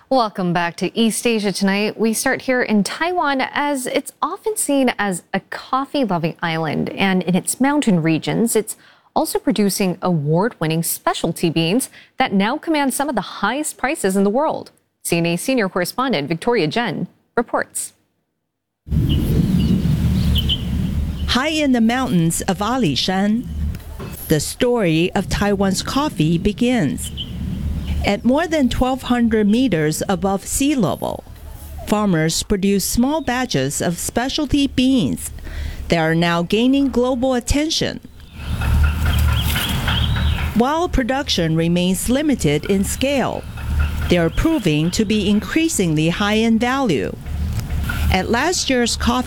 Welcome back to East Asia Tonight. We start here in Taiwan, as it's often seen as a coffee-loving island, and in its mountain regions, it's also producing award-winning specialty beans that now command some of the highest prices in the world. CNA senior correspondent Victoria Jen reports. High in the mountains of Alishan, the story of Taiwan's coffee begins. At more than 1,200 meters above sea level, farmers produce small batches of specialty beans that are now gaining global attention. While production remains limited in scale, they are proving to be increasingly high in value. At last year's coffee